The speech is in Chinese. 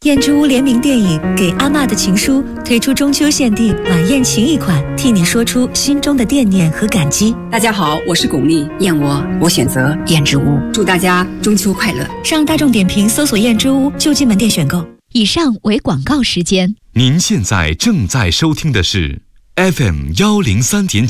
燕之屋联名电影《给阿嬷的情书》推出中秋限定晚宴情谊款，替你说出心中的惦念和感激。 大家好，我是巩俐，燕窝我选择燕之屋，祝大家中秋快乐。 上大众点评搜索燕之屋就近门店选购。 以上为广告时间。 您现在正在收听的是 FM103.9